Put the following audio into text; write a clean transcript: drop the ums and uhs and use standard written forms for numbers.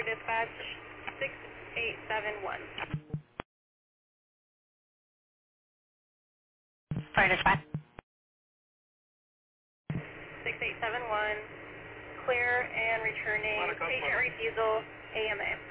clear dispatch 6871. Sorry, dispatch. 6871, clear and returning patient refusal AMA.